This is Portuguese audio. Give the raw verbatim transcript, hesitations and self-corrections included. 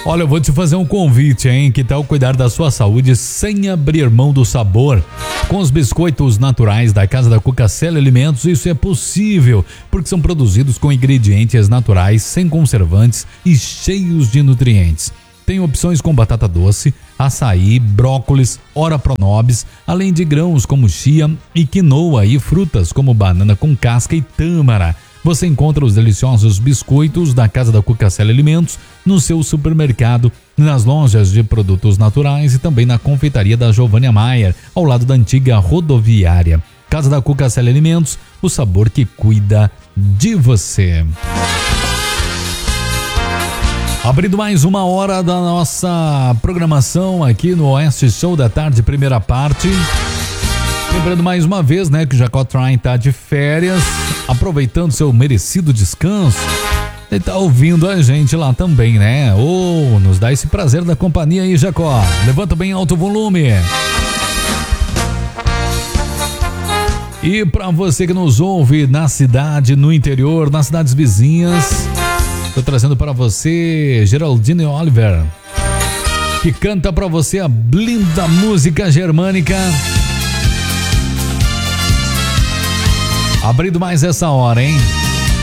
Olha, eu vou te fazer um convite, hein? Que tal cuidar da sua saúde sem abrir mão do sabor? Com os biscoitos naturais da Casa da Cuca-Celi Alimentos, isso é possível, porque são produzidos com ingredientes naturais, sem conservantes e cheios de nutrientes. Tem opções com batata doce, açaí, brócolis, ora pronobis, além de grãos como chia e quinoa e frutas como banana com casca e tâmara. Você encontra os deliciosos biscoitos da Casa da Cuca-Celi Alimentos no seu supermercado, nas lojas de produtos naturais e também na confeitaria da Giovânia Maier, ao lado da antiga rodoviária. Casa da Cuca-Celi Alimentos, o sabor que cuida de você. Abrindo mais uma hora da nossa programação aqui no Oeste Show da Tarde, primeira parte. Lembrando mais uma vez, né, que o Jacó Train tá de férias, aproveitando seu merecido descanso. Ele tá ouvindo a gente lá também, né? Ô, oh, nos dá esse prazer da companhia aí, Jacó. Levanta bem alto o volume. E para você que nos ouve na cidade, no interior, nas cidades vizinhas, tô trazendo para você Geraldine Oliver, que canta para você a linda música germânica. Abrindo mais essa hora, hein?